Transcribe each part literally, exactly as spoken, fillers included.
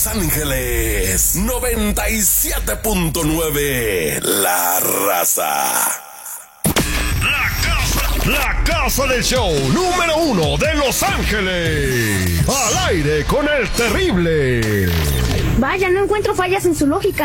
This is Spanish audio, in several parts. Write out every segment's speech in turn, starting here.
Los Ángeles, noventa y siete punto nueve, La Raza. La casa, la casa del show número uno de Los Ángeles. Al aire con el terrible. Vaya, no encuentro fallas en su lógica.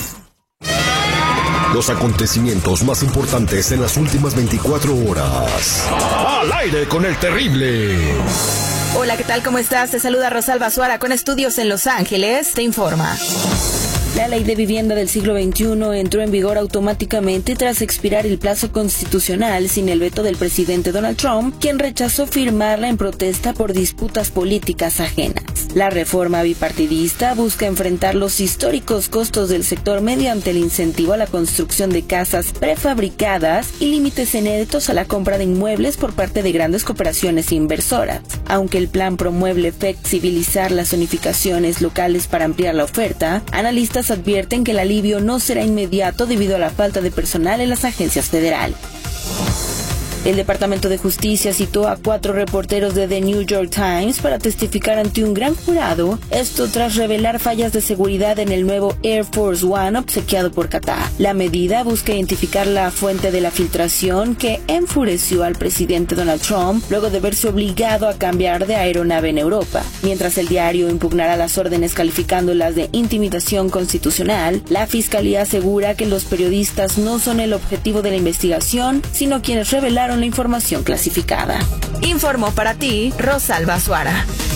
Los acontecimientos más importantes en las últimas veinticuatro horas. Al aire con el terrible. Hola, ¿qué tal? ¿Cómo estás? Te saluda Rosalba Suara con estudios en Los Ángeles. Te informa. La ley de vivienda del siglo veintiuno entró en vigor automáticamente tras expirar el plazo constitucional sin el veto del presidente Donald Trump, quien rechazó firmarla en protesta por disputas políticas ajenas. La reforma bipartidista busca enfrentar los históricos costos del sector mediante el incentivo a la construcción de casas prefabricadas y límites inéditos a la compra de inmuebles por parte de grandes cooperaciones inversoras. Aunque el plan promueve flexibilizar las zonificaciones locales para ampliar la oferta, analistas advierten que el alivio no será inmediato debido a la falta de personal en las agencias federales. El Departamento de Justicia citó a cuatro reporteros de The New York Times para testificar ante un gran jurado, esto tras revelar fallas de seguridad en el nuevo Air Force One obsequiado por Qatar. La medida busca identificar la fuente de la filtración que enfureció al presidente Donald Trump luego de verse obligado a cambiar de aeronave en Europa. Mientras el diario impugnará las órdenes calificándolas de intimidación constitucional, la Fiscalía asegura que los periodistas no son el objetivo de la investigación, sino quienes revelaron la información clasificada. Informó para ti Rosalba Suara.